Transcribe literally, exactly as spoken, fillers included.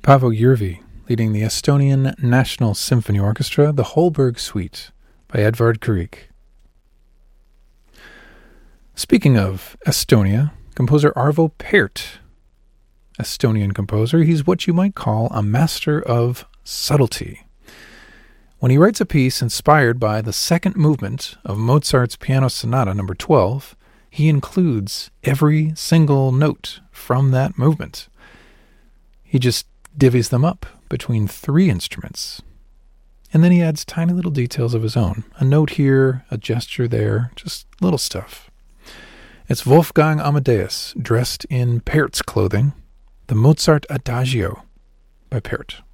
Paavo Järvi, leading the Estonian National Symphony Orchestra, the Holberg Suite by Edvard Grieg. Speaking of Estonia, composer Arvo Pärt, Estonian composer, he's what you might call a master of subtlety. When he writes a piece inspired by the second movement of Mozart's Piano Sonata number twelve, he includes every single note from that movement. He just divvies them up between three instruments. And then he adds tiny little details of his own. A note here, a gesture there, just little stuff. It's Wolfgang Amadeus, dressed in Pärt's clothing, the Mozart Adagio by Pärt.